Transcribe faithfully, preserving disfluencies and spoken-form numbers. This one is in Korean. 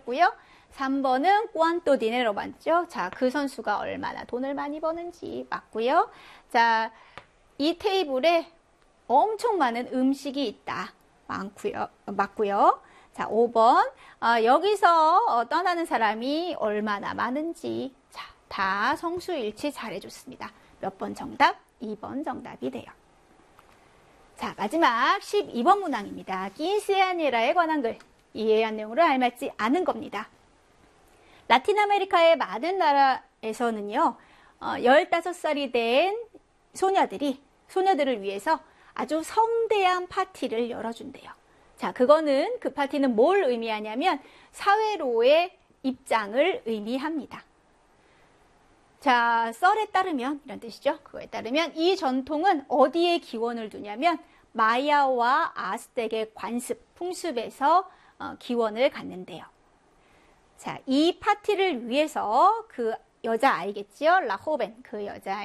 맞췄고요. 삼 번은 cuánto dinero 맞죠? 자, 그 선수가 얼마나 돈을 많이 버는지 맞고요. 자, 이 테이블에 엄청 많은 음식이 있다. 많고요. 맞고요. 자, 오 번. 어, 여기서 어, 떠나는 사람이 얼마나 많은지. 자, 다 성수일치 잘해줬습니다. 몇 번 정답? 이 번 정답이 돼요. 자, 마지막 십이 번 문항입니다. 끼인시아니라에 관한 글. 이해한 내용으로 알맞지 않은 겁니다. 라틴 아메리카의 많은 나라에서는요, 어, 열다섯 살이 된 소녀들이, 소녀들을 위해서 아주 성대한 파티를 열어준대요. 자, 그거는, 그 파티는 뭘 의미하냐면, 사회로의 입장을 의미합니다. 자, 썰에 따르면, 이런 뜻이죠. 그거에 따르면, 이 전통은 어디에 기원을 두냐면, 마야와 아스텍의 관습, 풍습에서 어, 기원을 갖는데요. 자, 이 파티를 위해서 그 여자아이겠지요? 라호벤, 그 여자